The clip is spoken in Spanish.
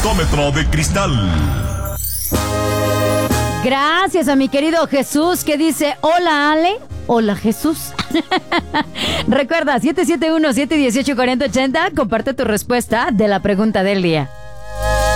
Cientómetro de cristal. Gracias a mi querido Jesús que dice, hola Ale, hola Jesús. Recuerda, 771-718-4080, comparte tu respuesta de la pregunta del día.